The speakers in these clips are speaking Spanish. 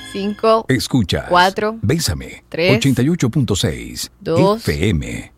5. Escuchas 4. Bésame. 3. 88.6 2. FM.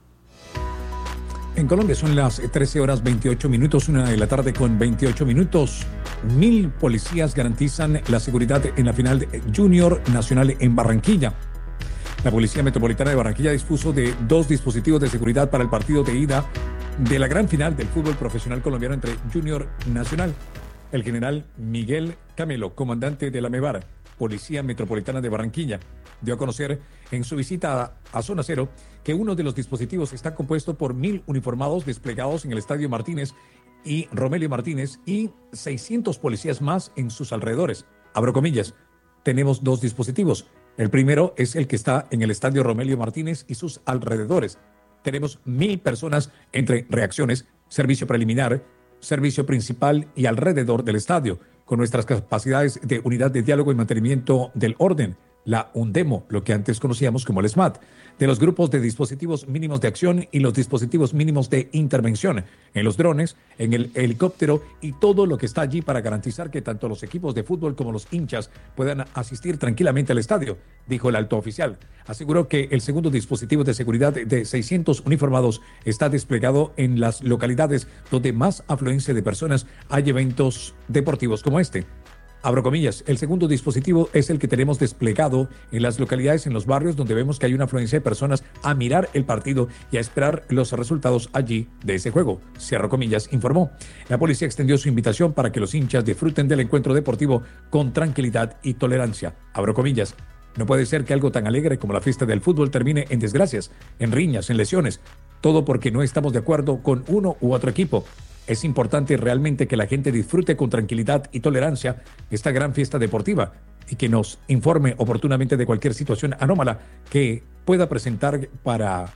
En Colombia son las 13 horas 28 minutos, 1 de la tarde con 28 minutos. 1,000 policías garantizan la seguridad en la final Junior Nacional en Barranquilla. La Policía Metropolitana de Barranquilla dispuso de 2 dispositivos de seguridad para el partido de ida de la gran final del fútbol profesional colombiano entre Junior Nacional. El general Miguel Camelo, comandante de la MEBAR, Policía Metropolitana de Barranquilla, dio a conocer en su visita a Zona Cero que uno de los dispositivos está compuesto por 1,000 uniformados desplegados en el Estadio Martínez y Romelio Martínez y 600 policías más en sus alrededores. Abro comillas, tenemos 2 dispositivos. El primero es el que está en el Estadio Romelio Martínez y sus alrededores. Tenemos 1,000 personas entre reacciones, servicio preliminar, servicio principal y alrededor del estadio, con nuestras capacidades de unidad de diálogo y mantenimiento del orden, la UNDEMO, lo que antes conocíamos como el SMAT, de los grupos de dispositivos mínimos de acción y los dispositivos mínimos de intervención, en los drones, en el helicóptero y todo lo que está allí para garantizar que tanto los equipos de fútbol como los hinchas puedan asistir tranquilamente al estadio, dijo el alto oficial. Aseguró que el segundo dispositivo de seguridad de 600 uniformados está desplegado en las localidades donde más afluencia de personas hay eventos deportivos como este. Abro comillas, el segundo dispositivo es el que tenemos desplegado en las localidades, en los barrios donde vemos que hay una afluencia de personas a mirar el partido y a esperar los resultados allí de ese juego. Cierro comillas, informó. La policía extendió su invitación para que los hinchas disfruten del encuentro deportivo con tranquilidad y tolerancia. Abro comillas. No puede ser que algo tan alegre como la fiesta del fútbol termine en desgracias, en riñas, en lesiones. Todo porque no estamos de acuerdo con uno u otro equipo. Es importante realmente que la gente disfrute con tranquilidad y tolerancia esta gran fiesta deportiva y que nos informe oportunamente de cualquier situación anómala que se pueda presentar para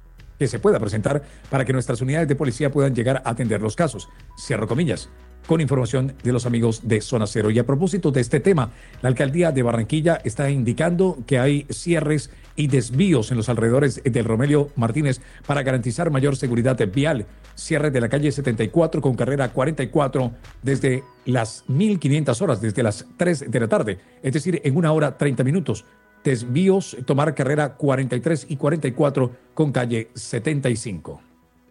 que nuestras unidades de policía puedan llegar a atender los casos. Cierro comillas. Con información de los amigos de Zona Cero. Y a propósito de este tema, la alcaldía de Barranquilla está indicando que hay cierres y desvíos en los alrededores del Romelio Martínez para garantizar mayor seguridad vial. Cierre de la calle 74 con carrera 44 desde las 1500 horas, desde las 3 de la tarde, es decir, en 1 hora 30 minutos. Desvíos, tomar carrera 43 y 44 con calle 75.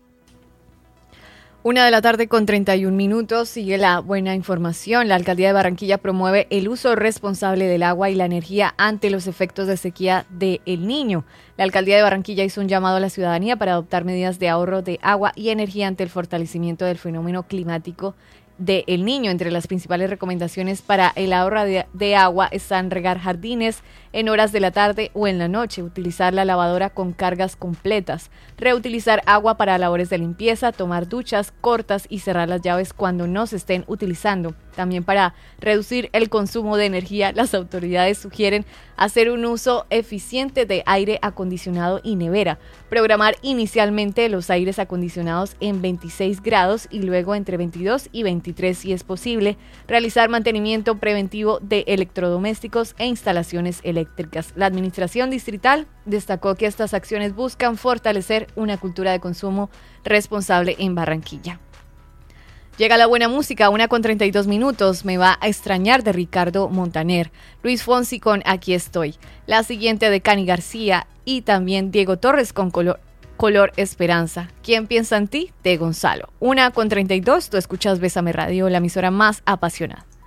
1 de la tarde con 31 minutos, sigue la buena información. La alcaldía de Barranquilla promueve el uso responsable del agua y la energía ante los efectos de sequía de El Niño. La alcaldía de Barranquilla hizo un llamado a la ciudadanía para adoptar medidas de ahorro de agua y energía ante el fortalecimiento del fenómeno climático de El Niño. Entre las principales recomendaciones para el ahorro de agua están regar jardines en horas de la tarde o en la noche, utilizar la lavadora con cargas completas, reutilizar agua para labores de limpieza, tomar duchas cortas y cerrar las llaves cuando no se estén utilizando. También para reducir el consumo de energía, las autoridades sugieren hacer un uso eficiente de aire acondicionado y nevera, programar inicialmente los aires acondicionados en 26 grados y luego entre 22 y 23 si es posible, realizar mantenimiento preventivo de electrodomésticos e instalaciones eléctricas. La administración distrital destacó que estas acciones buscan fortalecer una cultura de consumo responsable en Barranquilla. Llega la buena música, 1:32. Me va a extrañar, de Ricardo Montaner. Luis Fonsi con Aquí estoy. La siguiente de Cani García y también Diego Torres con Color Esperanza. ¿Quién piensa en ti? De Gonzalo. 1:32. Tú escuchas Bésame Radio, la emisora más apasionada.